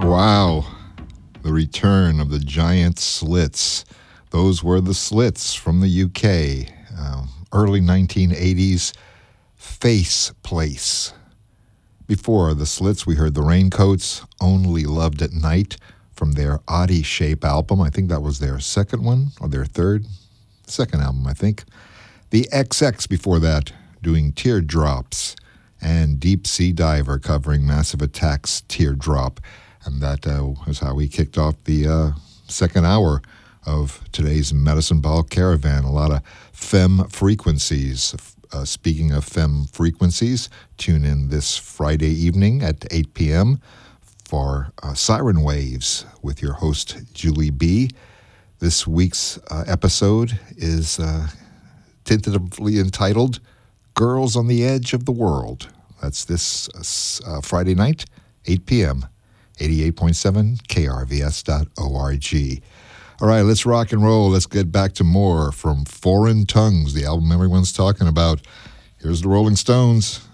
Wow. The return of the giant Slits. Those were the Slits from the UK. Early 1980s Face Place. Before the Slits, we heard the Raincoats, Only Loved at Night, from their Oddie Shape album. I think that was their second one, or their third? Second album, I think. The XX before that, doing Teardrops, and Deep Sea Diver covering Massive Attack's Teardrop. And that was how we kicked off the second hour of today's Medicine Ball Caravan. A lot of femme frequencies. Speaking of femme frequencies, tune in this Friday evening at 8 p.m. for Siren Waves with your host, Julie B. This week's episode is tentatively entitled Girls on the Edge of the World. That's this Friday night, 8 p.m., 88.7 krvs.org. All right, let's rock and roll. Let's get back to more from Foreign Tongues, the album everyone's talking about. Here's the Rolling Stones.